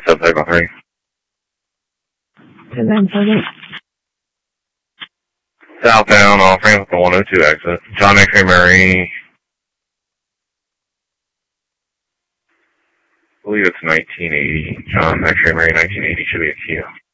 Cycle 3. And then Sergeant. Southbound off ramp with the 102 exit. John X-Ray Mary. I believe it's 1980. John X-Ray Mary 1980 should be a Q.